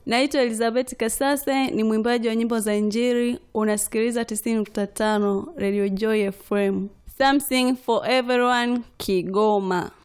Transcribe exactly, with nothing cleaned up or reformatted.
Naitwa Elizabeth Kasase, ni mwimbaji wa nyimbo za Injili. Unasikiliza tisini nukta tano Radio Joy F M. Something for everyone, Kigoma.